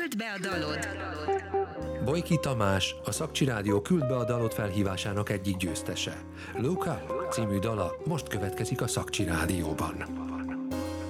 Küld be a dalod! Bojki Tamás, a Szakcsi Rádió Küld be a dalot felhívásának egyik győztese. Local című dala most következik a Szakcsi Rádióban.